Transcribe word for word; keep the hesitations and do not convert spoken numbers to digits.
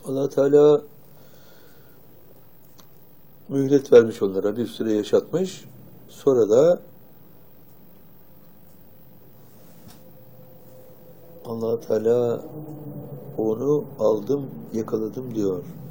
Allah Teala mühlet vermiş onlara, bir süre yaşatmış. Sonra da Allah Teala onu aldım, yakaladım diyor.